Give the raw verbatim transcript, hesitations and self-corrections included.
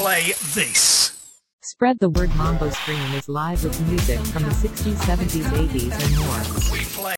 play this. Spread the word. Mambo Stream is live with music from the sixties, seventies, eighties, and more. We play